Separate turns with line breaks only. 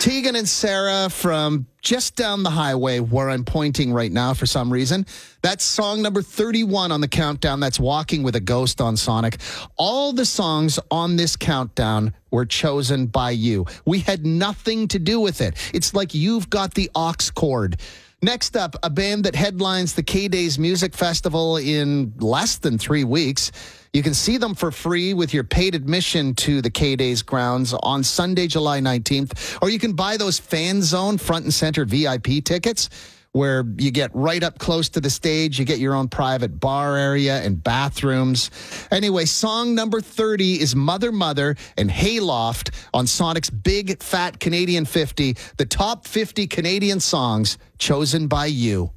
Tegan and Sarah from just down the highway where I'm pointing right now for some reason. That's song number 31 on the countdown. That's Walking with a Ghost on Sonic. All the songs on this countdown were chosen by you. We had nothing to do with it. It's like you've got the aux cord. Next up, a band that headlines the K-Days Music Festival in less than 3 weeks. You can see them for free with your paid admission to the K-Days grounds on Sunday, July 19th. Or you can buy those Fan Zone front and center VIP tickets where you get right up close to the stage. You get your own private bar area and bathrooms. Anyway, song number 30 is Mother Mother and Hayloft on Sonic's Big Fat Canadian 50, the top 50 Canadian songs chosen by you.